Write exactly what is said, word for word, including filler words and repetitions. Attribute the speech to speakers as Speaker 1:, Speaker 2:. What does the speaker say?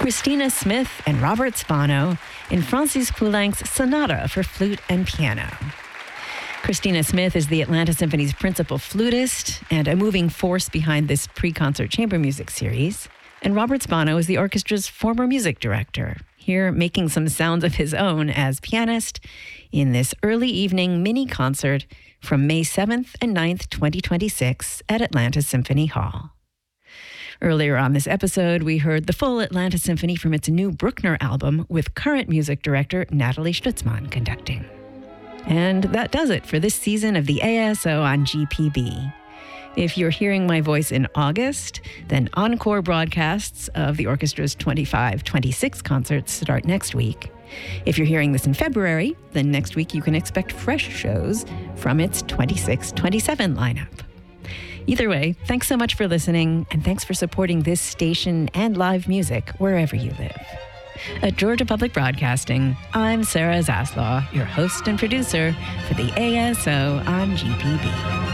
Speaker 1: Christina Smith and Robert Spano in Francis Poulenc's Sonata for Flute and Piano. Christina Smith is the Atlanta Symphony's principal flutist and a moving force behind this pre-concert chamber music series. And Robert Spano is the orchestra's former music director, here making some sounds of his own as pianist in this early evening mini concert from May seventh and ninth, twenty twenty-six at Atlanta Symphony Hall. Earlier on this episode, we heard the full Atlanta Symphony from its new Bruckner album with current music director Natalie Stutzmann conducting. And that does it for this season of the A S O on G P B. If you're hearing my voice in August, then encore broadcasts of the orchestra's twenty-five twenty-six concerts start next week. If you're hearing this in February, then next week you can expect fresh shows from its twenty-six twenty-seven lineup. Either way, thanks so much for listening, and thanks for supporting this station and live music wherever you live. At Georgia Public Broadcasting, I'm Sarah Zaslaw, your host and producer for the A S O on G P B.